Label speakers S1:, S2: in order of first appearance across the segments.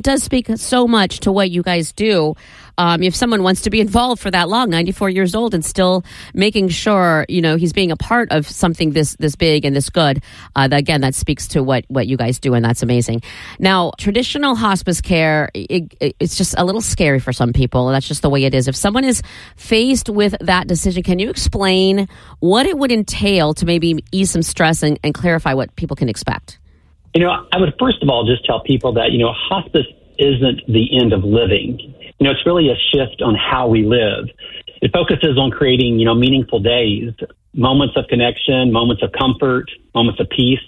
S1: does speak so much to what you guys do. If someone wants to be involved for that long, 94 years old, and still making sure, he's being a part of something this big and this good, that speaks to what you guys do, and that's amazing. Now, traditional hospice care, it's just a little scary for some people. That's just the way it is. If someone is faced with that decision, can you explain what it would entail to maybe ease some stress and clarify what people can expect?
S2: I would first of all just tell people that, hospice isn't the end of living. It's really a shift on how we live. It focuses on creating, meaningful days, moments of connection, moments of comfort, moments of peace.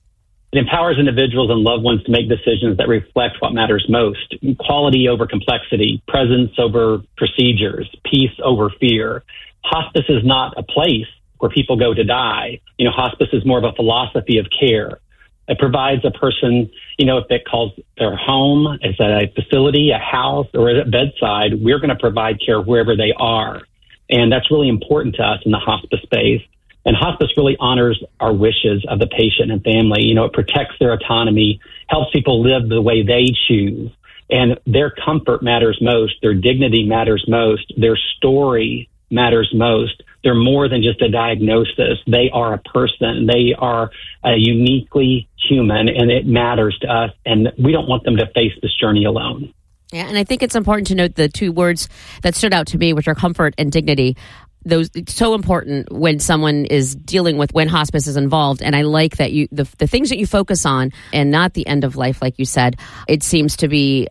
S2: It empowers individuals and loved ones to make decisions that reflect what matters most: quality over complexity, presence over procedures, peace over fear. Hospice is not a place where people go to die. Hospice is more of a philosophy of care. It provides a person, if it calls their home, is at a facility, a house, or is at bedside, we're going to provide care wherever they are. And that's really important to us in the hospice space. And hospice really honors our wishes of the patient and family. It protects their autonomy, helps people live the way they choose. And their comfort matters most. Their dignity matters most. Their story matters most. They're more than just a diagnosis. They are a person. They are uniquely human, and it matters to us. And we don't want them to face this journey alone.
S1: Yeah, and I think it's important to note the two words that stood out to me, which are comfort and dignity. Those, it's so important when someone is dealing with when hospice is involved. And I like that the things that you focus on, and not the end of life, like you said. It seems to be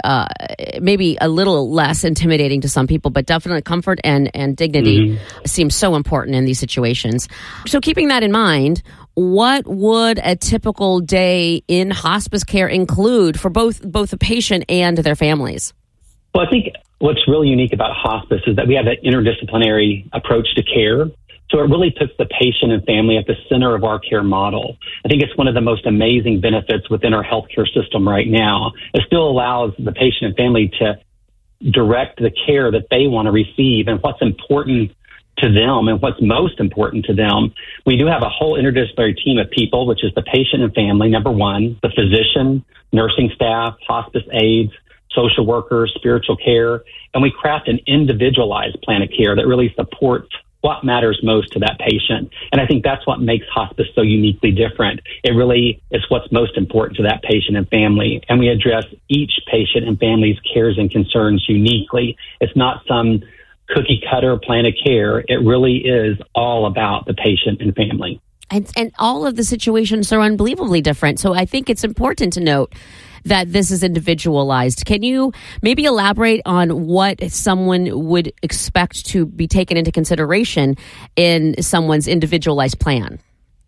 S1: maybe a little less intimidating to some people, but definitely comfort and dignity seems so important in these situations. So keeping that in mind, what would a typical day in hospice care include for both the patient and their families?
S2: Well, I think what's really unique about hospice is that we have that interdisciplinary approach to care. So it really puts the patient and family at the center of our care model. I think it's one of the most amazing benefits within our healthcare system right now. It still allows the patient and family to direct the care that they want to receive and what's important to them and what's most important to them. We do have a whole interdisciplinary team of people, which is the patient and family, number one, the physician, nursing staff, hospice aides, social workers, spiritual care, and we craft an individualized plan of care that really supports what matters most to that patient. And I think that's what makes hospice so uniquely different. It really is what's most important to that patient and family. And we address each patient and family's cares and concerns uniquely. It's not some cookie cutter plan of care. It really is all about the patient and family.
S1: And all of the situations are unbelievably different. So I think it's important to note that this is individualized. Can you maybe elaborate on what someone would expect to be taken into consideration in someone's individualized plan?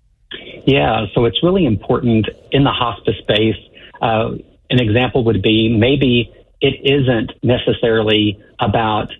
S2: Yeah, so it's really important in the hospice space. An example would be maybe it isn't necessarily about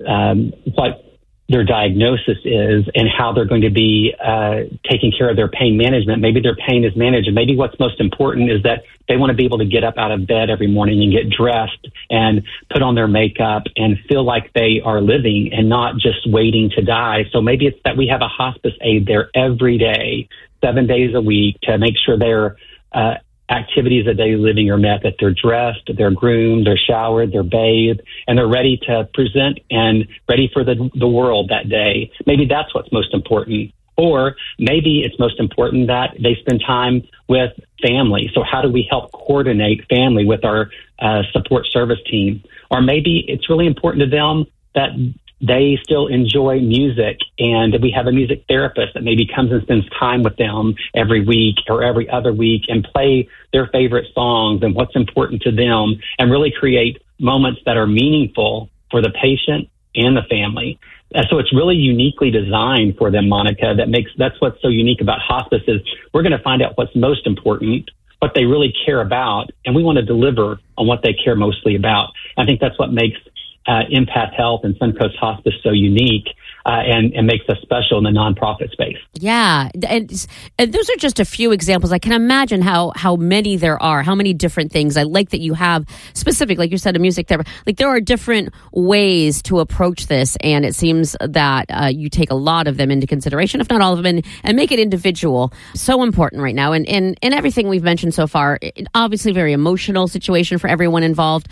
S2: what their diagnosis is and how they're going to be taking care of their pain management. Maybe their pain is managed. And maybe what's most important is that they want to be able to get up out of bed every morning and get dressed and put on their makeup and feel like they are living and not just waiting to die. So maybe it's that we have a hospice aide there every day, 7 days a week, to make sure their activities of daily living are met, that they're dressed, they're groomed, they're showered, they're bathed, and they're ready to present and ready for the world that day. Maybe that's what's most important. Or maybe it's most important that they spend time with family. So how do we help coordinate family with our support service team? Or maybe it's really important to them that they still enjoy music, and we have a music therapist that maybe comes and spends time with them every week or every other week and play their favorite songs and what's important to them, and really create moments that are meaningful for the patient and the family. And so it's really uniquely designed for them, Monica. That's what's so unique about hospice is we're going to find out what's most important, what they really care about, and we want to deliver on what they care mostly about. I think that's what makes Empath Health and Suncoast Hospice so unique and makes us special in the nonprofit space.
S1: Yeah, and those are just a few examples. I can imagine how many there are, how many different things. I like that you have specific, like you said, a music therapy. Like there are different ways to approach this, and it seems that you take a lot of them into consideration, if not all of them, and make it individual. So important right now, and everything we've mentioned so far. Obviously, very emotional situation for everyone involved.